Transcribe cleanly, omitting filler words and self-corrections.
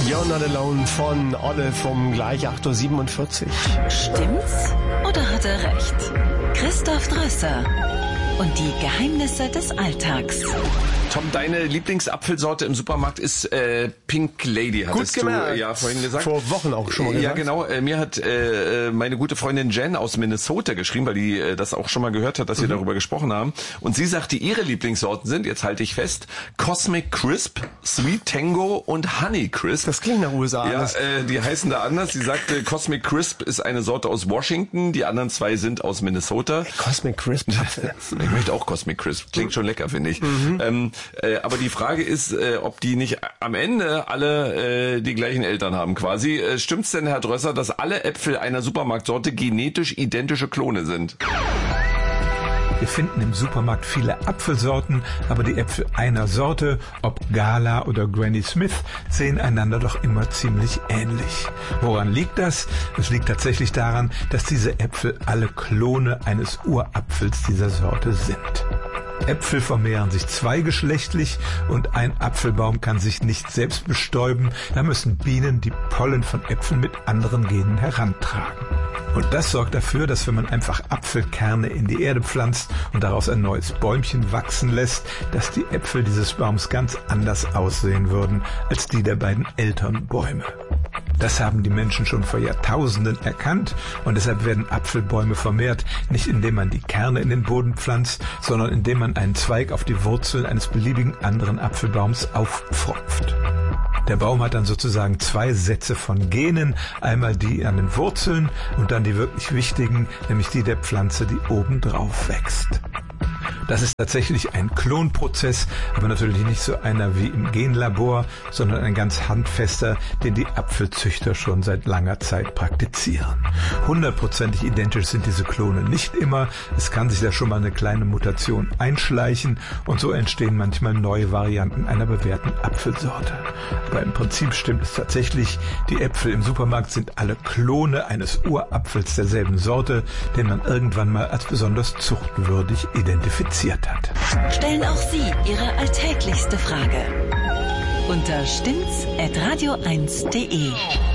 You're Not Alone von Olive um gleich 8.47 Uhr. Stimmt's oder hat er recht? Christoph Drösser und die Geheimnisse des Alltags. Tom, deine Lieblingsapfelsorte im Supermarkt ist Pink Lady, hattest du ja vorhin gesagt. Vor Wochen auch schon mal gesagt. Ja, genau. Mir hat meine gute Freundin Jen aus Minnesota geschrieben, weil die das auch schon mal gehört hat, dass wir darüber gesprochen haben. Und sie sagte, ihre Lieblingssorten sind, jetzt halte ich fest, Cosmic Crisp, Sweet Tango und Honey Crisp. Das klingt nach USA. Ja, die heißen da anders. Sie sagte, Cosmic Crisp ist eine Sorte aus Washington, die anderen zwei sind aus Minnesota. Cosmic Crisp. Ich möchte auch Cosmic Crisp. Klingt schon lecker, finde ich. Aber die Frage ist, ob die nicht am Ende alle die gleichen Eltern haben quasi. Stimmt's denn, Herr Drösser, dass alle Äpfel einer Supermarktsorte genetisch identische Klone sind? Wir finden im Supermarkt viele Apfelsorten, aber die Äpfel einer Sorte, ob Gala oder Granny Smith, sehen einander doch immer ziemlich ähnlich. Woran liegt das? Es liegt tatsächlich daran, dass diese Äpfel alle Klone eines Urapfels dieser Sorte sind. Äpfel vermehren sich zweigeschlechtlich und ein Apfelbaum kann sich nicht selbst bestäuben. Da müssen Bienen die Pollen von Äpfeln mit anderen Genen herantragen. Und das sorgt dafür, dass wenn man einfach Apfelkerne in die Erde pflanzt und daraus ein neues Bäumchen wachsen lässt, dass die Äpfel dieses Baums ganz anders aussehen würden als die der beiden Elternbäume. Das haben die Menschen schon vor Jahrtausenden erkannt und deshalb werden Apfelbäume vermehrt, nicht indem man die Kerne in den Boden pflanzt, sondern indem man einen Zweig auf die Wurzeln eines beliebigen anderen Apfelbaums aufpfropft. Der Baum hat dann sozusagen zwei Sätze von Genen, einmal die an den Wurzeln und dann die wirklich wichtigen, nämlich die der Pflanze, die oben drauf wächst. Das ist tatsächlich ein Klonprozess, aber natürlich nicht so einer wie im Genlabor, sondern ein ganz handfester, den die Apfelzüchter schon seit langer Zeit praktizieren. 100%ig identisch sind diese Klone nicht immer. Es kann sich da schon mal eine kleine Mutation einschleichen und so entstehen manchmal neue Varianten einer bewährten Apfelsorte. Aber im Prinzip stimmt es tatsächlich, die Äpfel im Supermarkt sind alle Klone eines Urapfels derselben Sorte, den man irgendwann mal als besonders zuchtwürdig identifiziert hat. Stellen auch Sie Ihre alltäglichste Frage unter stimmt's@radio1.de.